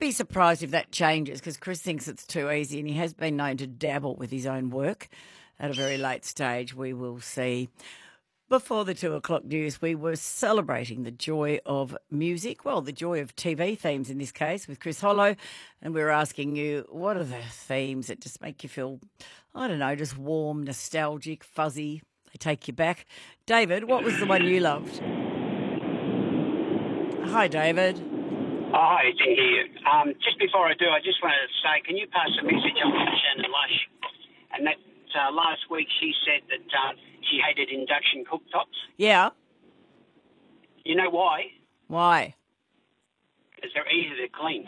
be surprised if that changes because Chris thinks it's too easy and he has been known to dabble with his own work at a very late stage. We will see. Before the 2 o'clock news, we were celebrating the joy of music, well, the joy of TV themes in this case with Chris Hollow, and we were asking you, what are the themes that just make you feel, I don't know, just warm, nostalgic, fuzzy, they take you back. David, what was the one you loved? Hi, David. Hi, it's in here. Just before I do, I just wanted to say, can you pass a message on to Shannon Lush? And that last week she said that she hated induction cooktops. Yeah. You know why? Why? Because they're easy to clean.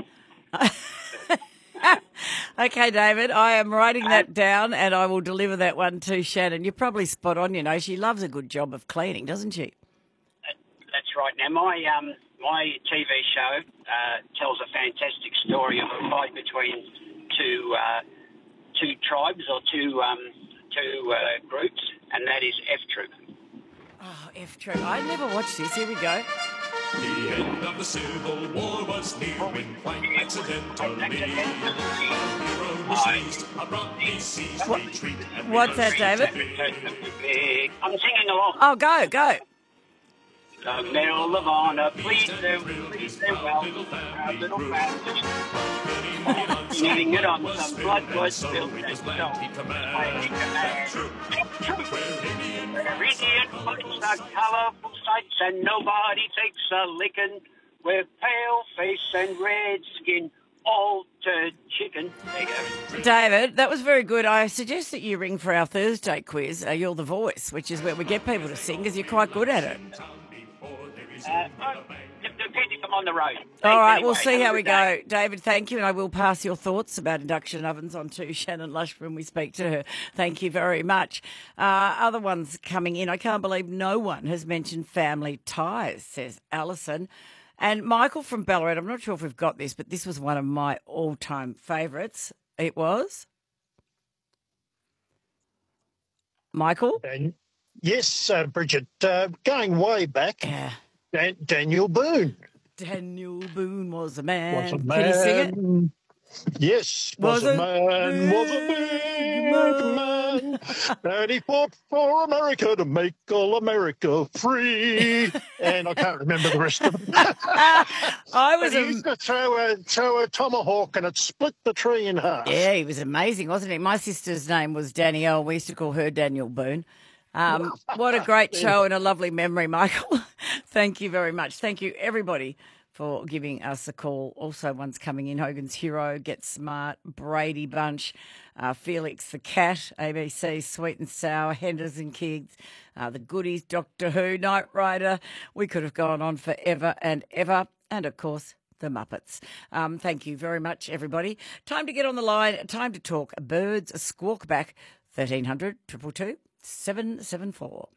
Okay, David, I am writing that down and I will deliver that one to Shannon. You're probably spot on, you know. She loves a good job of cleaning, doesn't she? That's right. Now, my TV show tells a fantastic story of a fight between two tribes or two groups, and that is F Troop. Oh, F Troop. I never watched this. Here we go. The end of the Civil War was near when quite accidentally a hero deceased, abruptly ceased retreat. What's that, David? I'm singing along. Oh, go. The Medal of Honor, please do well. Our little family. Needing it on some blood was spilled and so mighty command. Indian fights are colourful sights and nobody takes a licking. We're pale face and red skin, altered chicken. There you go. David, that was very good. I suggest that you ring for our Thursday quiz, You're the Voice, which is where we get people to sing because you're quite good at it. Depending I'm on the road. All right, anyway, we'll see how we go. David, thank you, and I will pass your thoughts about induction ovens on to Shannon Lush when we speak to her. Thank you very much. Other ones coming in. I can't believe no one has mentioned family ties, says Alison. And Michael from Ballarat, I'm not sure if we've got this, but this was one of my all-time favourites. It was? Michael? Yes, Bridget, going way back, Yeah. Daniel Boone. Daniel Boone was a man. Was a man. Can you sing it? Yes, was a man, was a big man. And he fought for America to make all America free. And I can't remember the rest of it. But he used to throw a tomahawk and it split the tree in half. Yeah, he was amazing, wasn't he? My sister's name was Danielle. We used to call her Daniel Boone. What a great show and a lovely memory, Michael. Thank you very much. Thank you, everybody, for giving us a call. Also, one's coming in, Hogan's Hero, Get Smart, Brady Bunch, Felix the Cat, ABC, Sweet and Sour, Henderson Kids, The Goodies, Doctor Who, Knight Rider. We could have gone on forever and ever. And, of course, the Muppets. Thank you very much, everybody. Time to get on the line. Time to talk birds, a squawk back, 1300 222 774.